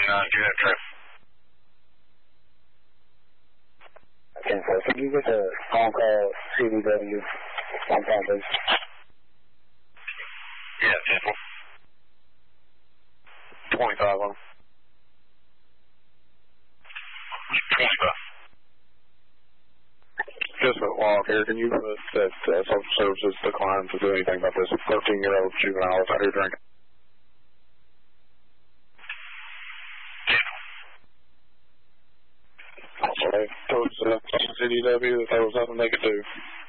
do that trip. Okay, so can you get a phone call CDW sometime, please? Yeah, 10-4. 25 on. 25. Just a log here. Can you put that social services declined to do anything about this 13-year-old juvenile out here drinking? Also, they told CDW that there was nothing they could do.